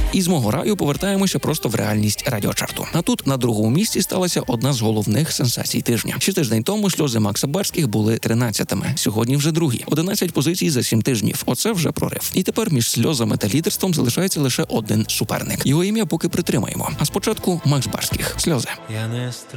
Із мого раю повертаємося просто в реальність радіочарту. А тут на другому місці сталася одна з головних сенсацій тижня. Ще тиждень тому сльози Макса Барських були 13-ми, сьогодні вже другі. 11 позицій за 7 тижнів. Оце вже прорив. І тепер між сльозами та лідерством залишається лише один суперник. Його ім'я поки притримаємо. А спочатку Макс Барських. Сльози. Я не